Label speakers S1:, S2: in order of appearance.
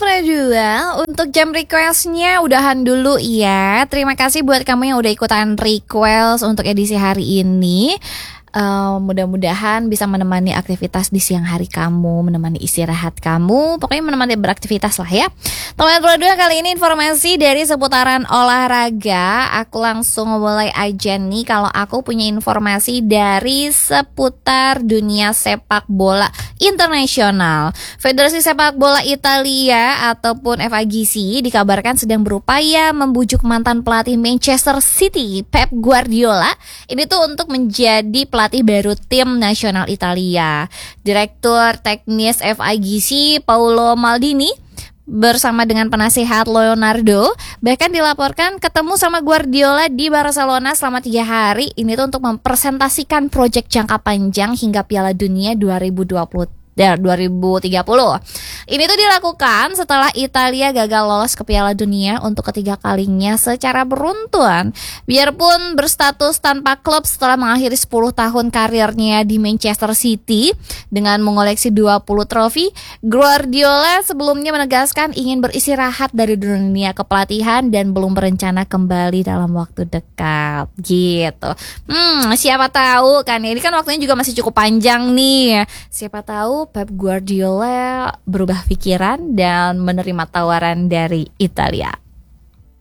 S1: Pradua, untuk jam requestnya udahan dulu ya. Terima kasih buat kamu yang udah ikutan request untuk edisi hari ini. Mudah-mudahan bisa menemani aktivitas di siang hari kamu, menemani istirahat kamu, pokoknya menemani beraktivitas lah ya. Teman Pradua, kali ini informasi dari seputaran olahraga. Aku langsung mulai aja nih kalau aku punya informasi dari seputar dunia sepak bola internasional. Federasi Sepak Bola Italia ataupun FIGC dikabarkan sedang berupaya membujuk mantan pelatih Manchester City Pep Guardiola ini tuh untuk menjadi pelatih baru tim nasional Italia. Direktur teknis FIGC Paolo Maldini bersama dengan penasihat Leonardo bahkan dilaporkan ketemu sama Guardiola di Barcelona selama 3 hari. Ini tuh untuk mempresentasikan proyek jangka panjang hingga Piala Dunia 2030. Ini tuh dilakukan setelah Italia gagal lolos ke Piala Dunia untuk ketiga kalinya secara beruntun. Biarpun berstatus tanpa klub setelah mengakhiri 10 tahun karirnya di Manchester City dengan mengoleksi 20 trofi, Guardiola sebelumnya menegaskan ingin beristirahat dari dunia kepelatihan dan belum berencana kembali dalam waktu dekat gitu. Siapa tahu kan, ini kan waktunya juga masih cukup panjang nih. Siapa tahu Pep Guardiola berubah pikiran dan menerima tawaran dari Italia.